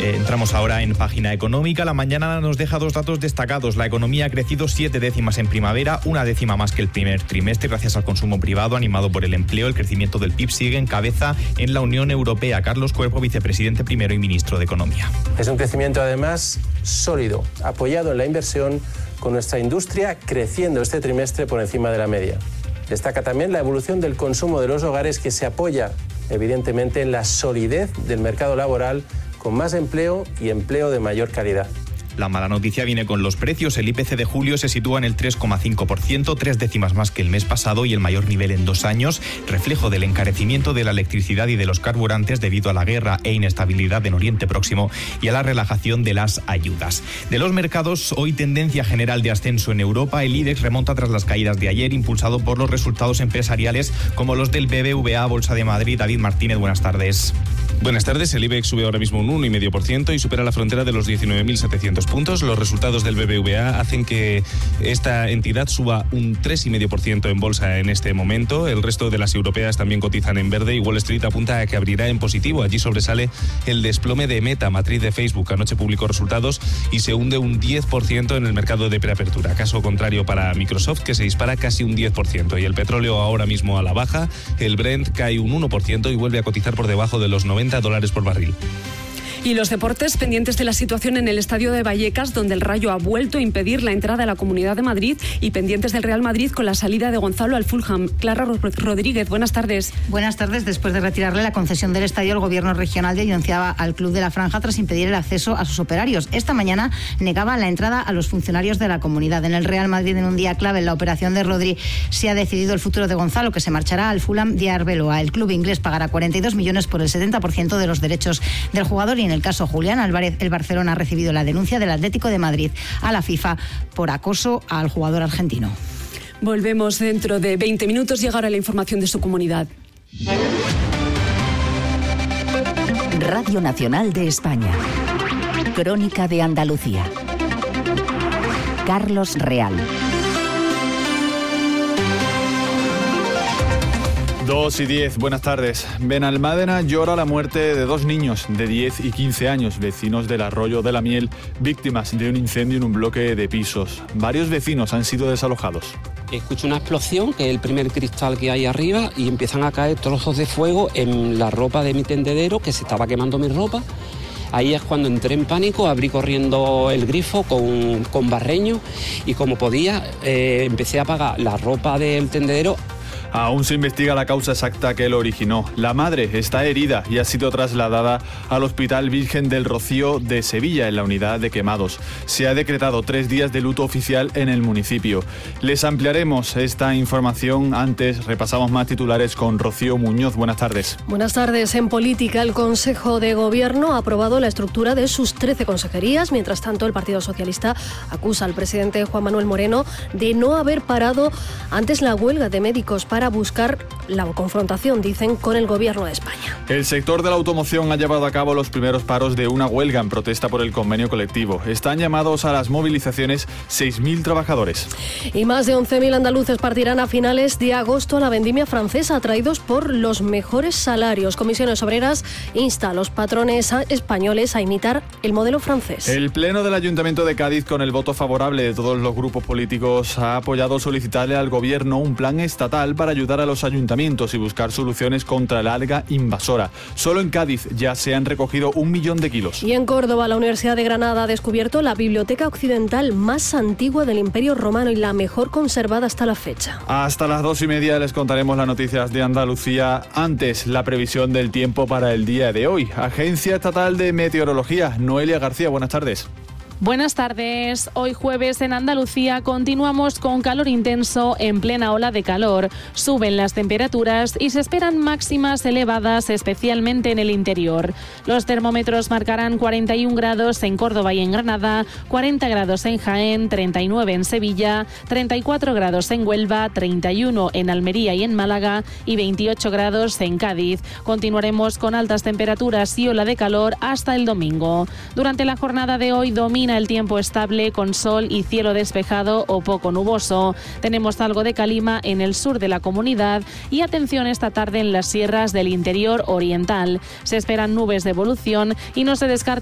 Entramos ahora en página económica. La mañana nos deja dos datos destacados. La economía ha crecido 7 décimas en primavera, 1 décima más que el primer trimestre, gracias al consumo privado animado por el empleo. El crecimiento del PIB sigue en cabeza en la Unión Europea. Carlos Cuervo, vicepresidente primero y ministro de Economía. Es un crecimiento además sólido, apoyado en la inversión, con nuestra industria creciendo este trimestre por encima de la media. Destaca también la evolución del consumo de los hogares, que se apoya evidentemente en la solidez del mercado laboral, con más empleo y empleo de mayor calidad. La mala noticia viene con los precios. El IPC de julio se sitúa en el 3,5%, 3 décimas más que el mes pasado y el mayor nivel en 2 años, reflejo del encarecimiento de la electricidad y de los carburantes debido a la guerra e inestabilidad en Oriente Próximo y a la relajación de las ayudas. De los mercados, hoy tendencia general de ascenso en Europa. El IBEX remonta tras las caídas de ayer, impulsado por los resultados empresariales como los del BBVA, Bolsa de Madrid. David Martínez, buenas tardes. Buenas tardes. El IBEX sube ahora mismo un 1,5% y supera la frontera de los 19.700 puntos. Los resultados del BBVA hacen que esta entidad suba un 3,5% en bolsa en este momento. El resto de las europeas también cotizan en verde y Wall Street apunta a que abrirá en positivo. Allí sobresale el desplome de Meta, matriz de Facebook. Anoche publicó resultados y se hunde un 10% en el mercado de preapertura. Caso contrario para Microsoft, que se dispara casi un 10%. Y el petróleo ahora mismo a la baja. El Brent cae un 1% y vuelve a cotizar por debajo de los $90 por barril. Y los deportes, pendientes de la situación en el estadio de Vallecas, donde el Rayo ha vuelto a impedir la entrada a la Comunidad de Madrid, y pendientes del Real Madrid con la salida de Gonzalo al Fulham. Clara Rodríguez, buenas tardes. Buenas tardes. Después de retirarle la concesión del estadio, el gobierno regional denunciaba al Club de la Franja tras impedir el acceso a sus operarios. Esta mañana negaba la entrada a los funcionarios de la comunidad. En el Real Madrid, en un día clave en la operación de Rodri, se ha decidido el futuro de Gonzalo, que se marchará al Fulham de Arbeloa. El club inglés pagará 42 millones por el 70% de los derechos del jugador, y en el caso Julián Álvarez, el Barcelona ha recibido la denuncia del Atlético de Madrid a la FIFA por acoso al jugador argentino. Volvemos dentro de 20 minutos. Llegará la información de su comunidad. Radio Nacional de España. Crónica de Andalucía. Carlos Real. 2:10, buenas tardes. Benalmádena llora la muerte de 2 niños de 10 y 15 años, vecinos del Arroyo de la Miel, víctimas de un incendio en un bloque de pisos. Varios vecinos han sido desalojados. Escucho una explosión, que es el primer cristal que hay arriba, y empiezan a caer trozos de fuego en la ropa de mi tendedero, que se estaba quemando mi ropa. Ahí es cuando entré en pánico, abrí corriendo el grifo con barreño y como podía empecé a apagar la ropa del tendedero. Aún se investiga la causa exacta que lo originó. La madre está herida y ha sido trasladada al Hospital Virgen del Rocío de Sevilla, en la unidad de quemados. Se ha decretado 3 días de luto oficial en el municipio. Les ampliaremos esta información. Antes repasamos más titulares con Rocío Muñoz. Buenas tardes. Buenas tardes. En política, el Consejo de Gobierno ha aprobado la estructura de sus 13 consejerías. Mientras tanto, el Partido Socialista acusa al presidente Juan Manuel Moreno de no haber parado antes la huelga de médicos para buscar la confrontación, dicen, con el Gobierno de España. El sector de la automoción ha llevado a cabo los primeros paros de una huelga en protesta por el convenio colectivo. Están llamados a las movilizaciones 6.000 trabajadores. Y más de 11.000 andaluces partirán a finales de agosto a la vendimia francesa, atraídos por los mejores salarios. Comisiones Obreras insta a los patrones españoles a imitar el modelo francés. El Pleno del Ayuntamiento de Cádiz, con el voto favorable de todos los grupos políticos, ha apoyado solicitarle al Gobierno un plan estatal para ayudar a los ayuntamientos y buscar soluciones contra la alga invasora. Solo en Cádiz ya se han recogido 1 millón de kilos. Y en Córdoba, la Universidad de Granada ha descubierto la biblioteca occidental más antigua del Imperio Romano y la mejor conservada hasta la fecha. Hasta las 2:30 les contaremos las noticias de Andalucía. Antes, la previsión del tiempo para el día de hoy. Agencia Estatal de Meteorología, Noelia García, buenas tardes. Buenas tardes. Hoy jueves en Andalucía continuamos con calor intenso en plena ola de calor. Suben las temperaturas y se esperan máximas elevadas, especialmente en el interior. Los termómetros marcarán 41 grados en Córdoba y en Granada, 40 grados en Jaén, 39 en Sevilla, 34 grados en Huelva, 31 en Almería y en Málaga y 28 grados en Cádiz. Continuaremos con altas temperaturas y ola de calor hasta el domingo. Durante la jornada de hoy domina el tiempo estable con sol y cielo despejado o poco nuboso. Tenemos algo de calima en el sur de la comunidad y atención esta tarde en las sierras del interior oriental. Se esperan nubes de evolución y no se descarta